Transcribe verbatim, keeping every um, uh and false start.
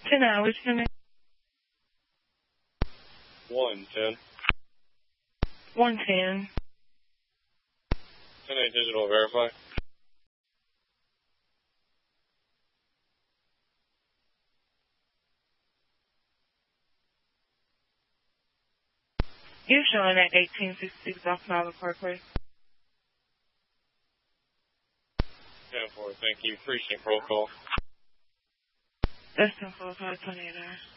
ten hours, can I? one ten. one ten. ten eight digital verify. You're showing at eighteen sixty-six Off Nava Parkway. ten four, thank you. Appreciate protocol. That's ten four five twenty-eight hours.